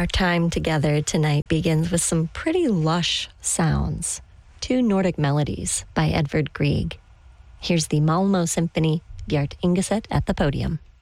Our time together tonight begins with some pretty lush sounds. 2 Nordic Melodies by Edvard Grieg. Here's the Malmö Symphony, Bjart Ingeset at the podium.